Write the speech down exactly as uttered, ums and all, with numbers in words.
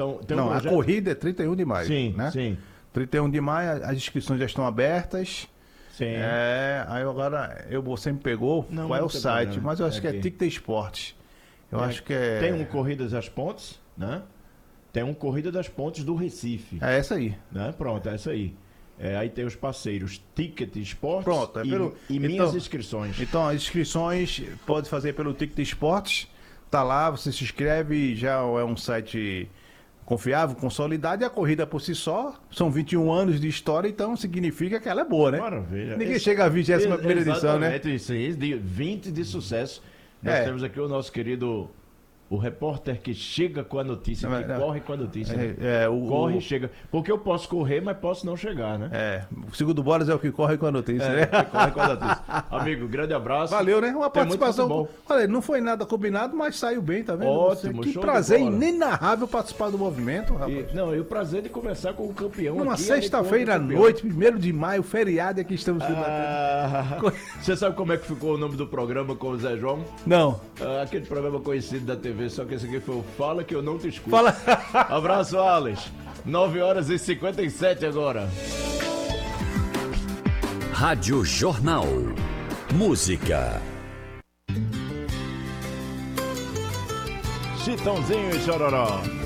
Então, tem um Não, projeto... a corrida é trinta e um de maio, Sim, né? sim. trinta e um de maio, as inscrições já estão abertas. Sim. É, aí agora, eu, você me pegou, Não, qual é não o tem site? problema. Mas eu acho É que é aqui. Ticta Esportes. Eu É, acho que é... Tem um Corrida das Pontes, né? Tem um Corrida das Pontes do Recife. É essa aí. Né? Pronto, é essa aí. É, aí tem os parceiros Ticket Esportes Pronto, é e, pelo- e então- minhas inscrições. Então, as inscrições pode fazer pelo Ticta Esportes. Tá lá, você se inscreve, já é um site confiável, consolidado, e a corrida por si só, são vinte e um anos de história, então significa que ela é boa, né? Maravilha. Ninguém Esse- chega à vigésima primeira edição, né? Exatamente, isso aí, de vinte de sucesso. Nós É. temos aqui o nosso querido, o repórter que chega com a notícia, Não, que não. corre com a notícia. né? É, é, o, Corre e o- chega. Porque eu posso correr, mas posso não chegar, né? é, o segundo Bolas é o que corre com a notícia, É, né? que corre com a notícia. Amigo, grande abraço. Valeu, né? Uma Tem muito participação. futebol. Olha, não foi nada combinado, mas saiu bem, tá vendo? Ótimo, Você- que show de prazer bola. inenarrável participar do movimento, rapaz. E, não, e o prazer de conversar com o campeão Numa aqui, sexta-feira à aí contra o campeão. noite, primeiro de maio, feriado, aqui estamos debatendo. Ah, você sabe como é que ficou o nome do programa com o Zé João? Não. Ah, aquele programa conhecido da T V, só que esse aqui foi o Fala Que Eu Não Te Escuto. Fala. Abraço, Alex. nove horas e cinquenta e sete agora. Rádio Jornal. Música. Chitãozinho e Chororó.